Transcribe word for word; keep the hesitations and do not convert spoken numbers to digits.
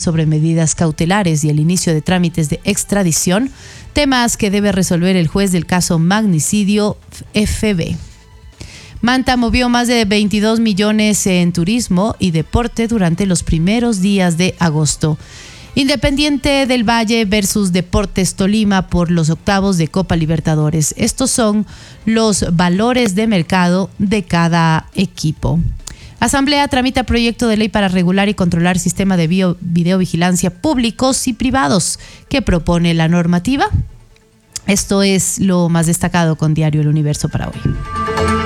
sobre medidas cautelares y el inicio de trámites de extradición, temas que debe resolver el juez del caso magnicidio F B. Manta movió más de veintidós millones en turismo y deporte durante los primeros días de agosto. Independiente del Valle versus Deportes Tolima por los octavos de Copa Libertadores. Estos son los valores de mercado de cada equipo. Asamblea tramita proyecto de ley para regular y controlar sistema de bio, videovigilancia públicos y privados que propone la normativa. Esto es lo más destacado con Diario El Universo para hoy.